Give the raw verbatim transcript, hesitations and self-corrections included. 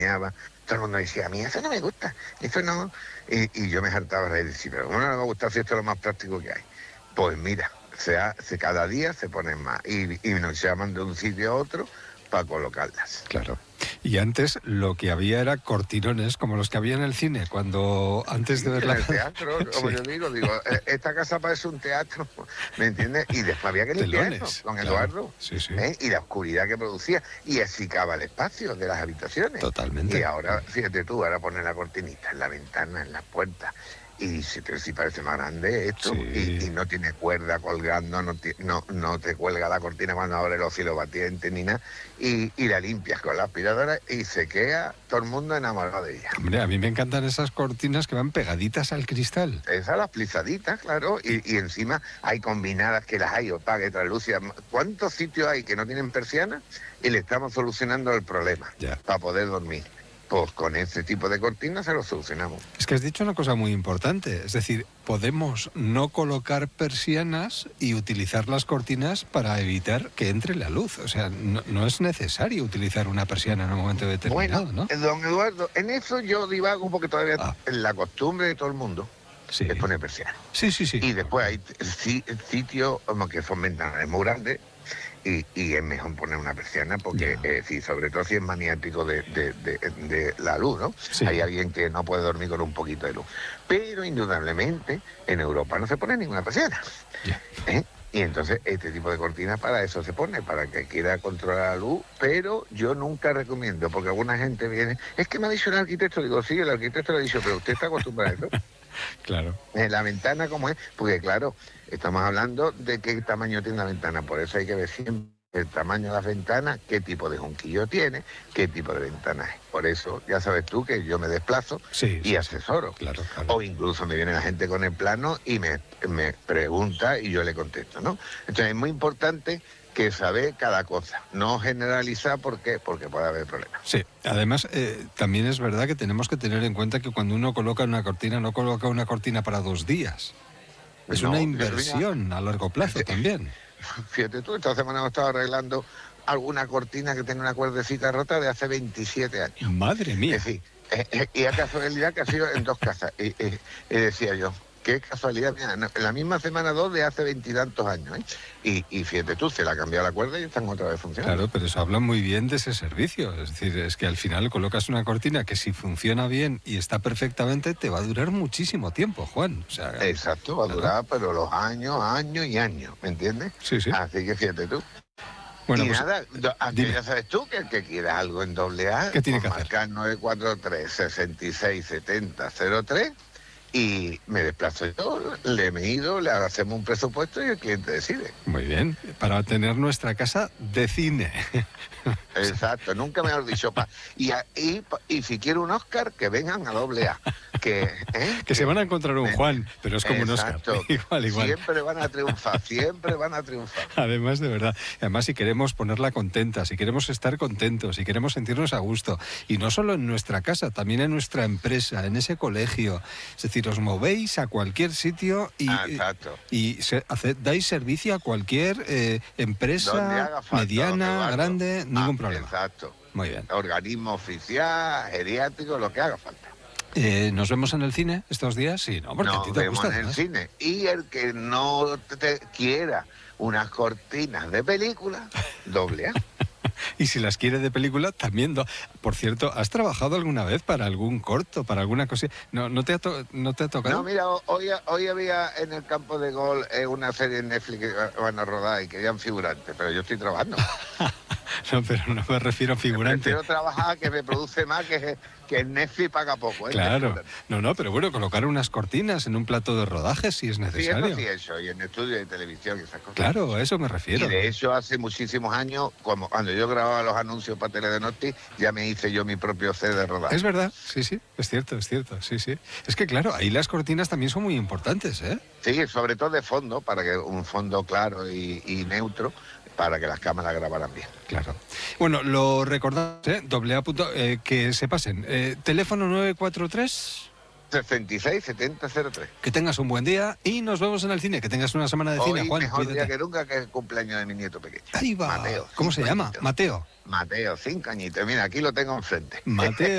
todo el mundo decía, a mí eso no me gusta, eso no... Y, y yo me hartaba de decir, pero ¿cómo no me va a gustar si esto es lo más práctico que hay? Pues mira, se hace, cada día se ponen más y, y nos llaman de un sitio a otro para colocarlas. Claro. Y antes lo que había era cortinones, como los que había en el cine, cuando antes Sí, de ver la... en el teatro, como Sí. yo digo, digo, esta casa parece un teatro, ¿me entiendes? Y después había que limpiarlo Telones, con claro. Eduardo. Sí, sí. ¿eh? Y la oscuridad que producía, y acicaba el espacio de las habitaciones. Totalmente. Y ahora, fíjate tú, ahora pones la cortinita en la ventana, en las puertas, y dice, pero si parece más grande esto, Sí. y, y no tiene cuerda colgando, no, ti- no, no te cuelga la cortina cuando abre los silobatientes ni nada, y, y la limpias con la aspiradora y se queda todo el mundo enamorado de ella. Hombre, a mí me encantan esas cortinas que van pegaditas al cristal. Esas las plisaditas, claro, y, y encima hay combinadas que las hay opacas, translúcidas. ¿Cuántos sitios hay que no tienen persianas? Y le estamos solucionando el problema Ya. para poder dormir. Pues con ese tipo de cortinas se lo solucionamos. Es que has dicho una cosa muy importante, es decir, podemos no colocar persianas y utilizar las cortinas para evitar que entre la luz. O sea, no, no es necesario utilizar una persiana en un momento determinado, Bueno, ¿no? don Eduardo, en eso yo divago porque todavía Ah. la costumbre de todo el mundo Sí. es poner persianas. Sí, sí, sí. Y después hay si- sitios como que son ventanas muy grandes y, y es mejor poner una persiana porque, Ya. eh, si, sobre todo si es maniático de, de- de- de la luz, ¿no? Sí. Hay alguien que no puede dormir con un poquito de luz. Pero indudablemente en Europa no se pone ninguna persiana. Ya. ¿eh? Y entonces este tipo de cortinas para eso se pone, para que quiera controlar la luz, pero yo nunca recomiendo, porque alguna gente viene, es que me ha dicho el arquitecto, digo, sí, el arquitecto le ha dicho, pero usted está acostumbrado a eso. Claro. En la ventana, ¿cómo es? Porque claro, estamos hablando de qué tamaño tiene la ventana, por eso hay que ver siempre el tamaño de las ventanas, qué tipo de junquillo tiene, qué tipo de ventana es. Por eso, ya sabes tú que yo me desplazo Sí, y sí, sí. asesoro. Claro, claro. O incluso me viene la gente con el plano y me, me pregunta y yo le contesto, ¿no? Entonces es muy importante que saber cada cosa, no generalizar, ¿por qué? Porque puede haber problemas. Sí, además eh, también es verdad que tenemos que tener en cuenta que cuando uno coloca una cortina, no coloca una cortina para dos días. Es No, una yo- inversión a largo plazo Sí. también. Fíjate tú, esta semana hemos estado arreglando alguna cortina que tiene una cuerdecita rota de hace veintisiete años. Madre mía. Es decir, eh, eh, y a casualidad que ha sido en dos casas. Y, y- y decía yo, qué casualidad, mira, no, en la misma semana dos de hace veintitantos años. ¿eh? Y, y fíjate tú, se le ha cambiado la cuerda y están otra vez funcionando. Claro, pero eso habla muy bien de ese servicio. Es decir, es que al final colocas una cortina que si funciona bien y está perfectamente, te va a durar muchísimo tiempo, Juan. O sea, Exacto, va a claro. durar, pero los años, años y años, ¿me entiendes? Sí, sí. Así que fíjate tú. Bueno, y pues, nada, do- aquí dime. ya sabes tú que el que quiera algo en doble A, ¿Qué tiene pues que hacer? marcar nueve cuatro tres, seis seis siete cero cero tres y me desplazo yo, le mido, le hacemos un presupuesto y el cliente decide. Muy bien, para tener nuestra casa de cine. Exacto, nunca mejor dicho. Pa. Y, a- y, pa- y si quiere un Oscar, que vengan a doble A. Que, ¿eh? Que se van a encontrar un Eh, Juan, pero es como un Oscar. Exacto. Igual, igual. Siempre van a triunfar, siempre van a triunfar. Además, de verdad. Además, si queremos ponerla contenta, si queremos estar contentos, si queremos sentirnos a gusto, y no solo en nuestra casa, también en nuestra empresa, en ese colegio. Es decir, os movéis a cualquier sitio y, Ah, exacto. y se, hace- dais servicio a cualquier eh, Donde empresa haga falta, don mediana, Eduardo. grande, ningún Ah, problema. Exacto. Muy bien. Organismo oficial, geriátrico, lo que haga falta. Eh, ¿Nos vemos en el cine estos días? Sí, ¿no? Porque a Nos ti te vemos gusta, en el además. cine. Y el que no te quiera unas cortinas de película, doble A. Y si las quiere de película, también. do- Por cierto, ¿has trabajado alguna vez para algún corto, para alguna cosa? ¿No, no, te, ha to- no te ha tocado? No, mira, hoy, hoy había en el campo de gol eh, una serie en Netflix que van a rodar y querían figurantes, pero yo estoy trabajando. No, pero no me refiero a figurante. Prefiero trabajar que me produce más que, que el Netflix paga poco. ¿eh? Claro. No, no, pero bueno, colocar unas cortinas en un plato de rodaje si es Sí, eso necesario. sí he hecho, y en estudio de televisión y esas cosas. Claro, a eso me Y refiero. de hecho hace muchísimos años, como cuando yo grababa los anuncios para Tele de Norte, ya me hice yo mi propio set de rodaje. Es verdad, sí, sí, es cierto, es cierto, sí, sí. Es que claro, ahí las cortinas también son muy importantes, ¿eh? Sí, sobre todo de fondo, para que un fondo claro y, y neutro, para que las cámaras grabaran bien. Claro. Bueno, lo recordamos, ¿eh? Doble A punto, eh, que se pasen. Eh, teléfono nueve cuatro tres. sesenta y seis setenta cero tres. Que tengas un buen día y nos vemos en el cine. Que tengas una semana de cine, Hoy Juan. mejor Cuídate. día que nunca, que es el cumpleaños de mi nieto pequeño. Ahí va. Mateo. ¿Cómo se cinco llama? añitos. Mateo. Mateo, cinco añitos. Mira, aquí lo tengo enfrente. Mateo.